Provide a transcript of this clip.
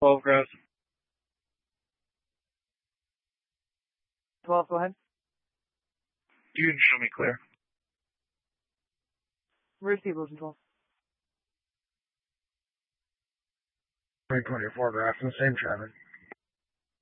12 gross. 12, go ahead. You can show me clear. Receive Ocean 12. 324 graphs in the same traffic.